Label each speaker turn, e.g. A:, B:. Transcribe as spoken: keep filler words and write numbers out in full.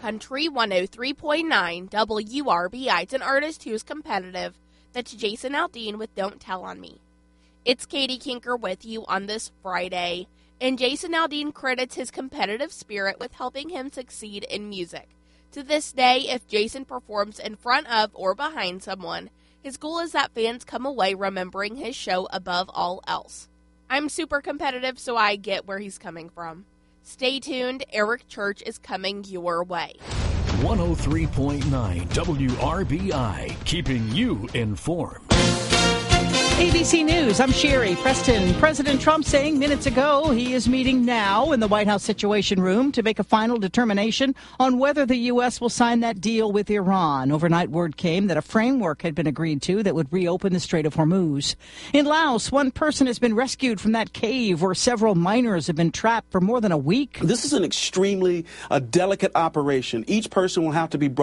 A: Country one oh three point nine W R B I. It's an artist who's competitive. That's Jason Aldean with Don't Tell on Me. It's Katie Kinker with you on this Friday, and Jason Aldean credits his competitive spirit with helping him succeed in music. To this day, if Jason performs in front of or behind someone, his goal is that fans come away remembering his show above all else. I'm super competitive, so I get where he's coming from. Stay tuned, Eric Church is coming your way.
B: one oh three point nine W R B I, keeping you informed.
C: A B C News, I'm Sherry Preston. President Trump saying minutes ago he is meeting now in the White House Situation Room to make a final determination on whether the U S will sign that deal with Iran. Overnight word came that a framework had been agreed to that would reopen the Strait of Hormuz. In Laos, one person has been rescued from that cave where several miners have been trapped for more than a week.
D: This is an extremely uh, delicate operation. Each person will have to be brought